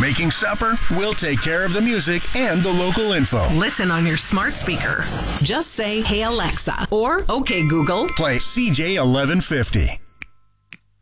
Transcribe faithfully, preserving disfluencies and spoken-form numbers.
Making supper? We'll take care of the music and the local info. Listen on your smart speaker. Just say, "Hey Alexa," or "Okay Google." Play C J eleven fifty.